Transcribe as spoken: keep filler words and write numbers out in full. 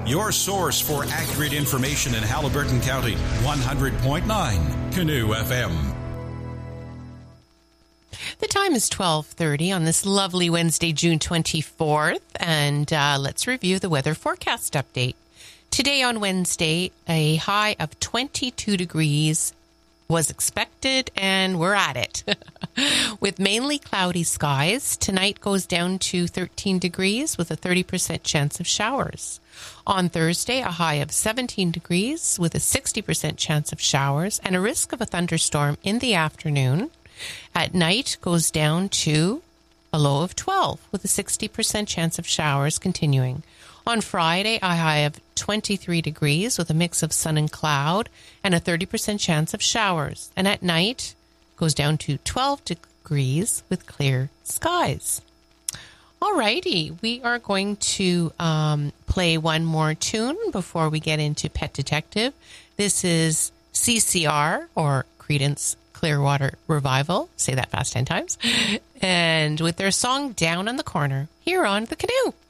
your source for accurate information in Haliburton County. one hundred point nine Canoe F M. The time is twelve thirty on this lovely Wednesday, June twenty-fourth, and uh, let's review the weather forecast update. Today on Wednesday, a high of twenty-two degrees was expected, and we're at it. With mainly cloudy skies, tonight goes down to thirteen degrees with a thirty percent chance of showers. On Thursday, a high of seventeen degrees with a sixty percent chance of showers and a risk of a thunderstorm in the afternoon. At night, goes down to a low of twelve with a sixty percent chance of showers continuing. On Friday, a high of twenty-three degrees with a mix of sun and cloud and a thirty percent chance of showers. And at night, goes down to twelve degrees with clear skies. All righty, we are going to um, play one more tune before we get into Pet Detective. This is C C R, or Creedence Clearwater Revival. Say that fast ten times. And with their song Down on the Corner, here on The Canoe.